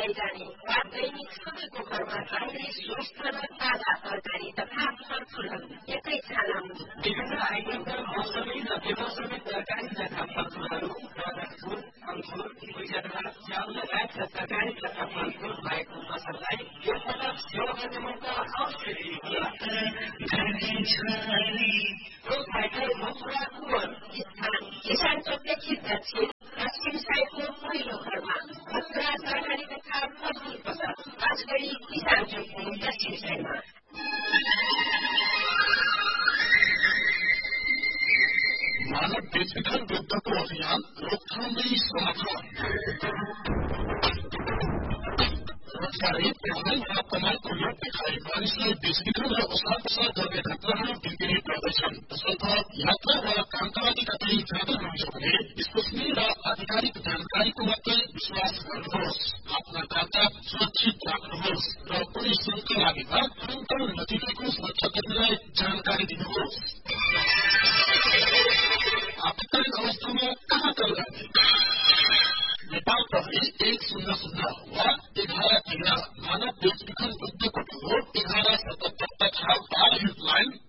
लैजाने वा दैनिक सबैको घरमा चाहिने स्वस्थ र ताजा तरकारी तथा फलफुलहरू एकै छानामा विभिन्न आइटमका मौसमी र बेमौसमी तरकारी तथा फलफुलहरू अंकुर, गुइजरा, च्याउ लगायतका तरकारी तथा फलफुल भएको पसललाई यो पटक सेवा गर्ने मौका अवश्य दिनुहोला। प्रोप्राइटर मथुरा कुँवर स्थान किसान चौकदेखि दक्षिण पश्चिम साइडको पहिलो घरमा मथुरा तरकारी तथा फलफुल पसल राजगढी किसान चौकको दक्षिण साइडमा। मानव बेचबिखन विरुद्धको अभियान रोकथाममै समाधान। रोजगारी प्रहरी वा कमालको लोभ देखाई मानिसलाई बेचबिखन र ओसार पसार गर्ने घटनाहरू दिनदिनै बढ्दैछन्। तसर्थ यात्रा वा कामका लागि कतै जाँदै हुनुहुन्छ भने विश्वसनीय र आधिकारिक जानकारीको मात्रै विश्वास गर्नुहोस्। आफ्ना डाटा सुरक्षित राख्नुहोस् र कुनै शुल्क लागेमा तुरन्त नजिकैको सुरक्षा कर्मीलाई जानकारी दिनुहोस्। आपतकालीन अवस्थामा कहाँ कल गर्ने? नेपाल प्रहरी 100 वा 1113 मानव बेचबिखन विरुद्धको टोल 1177 हेल्पलाइन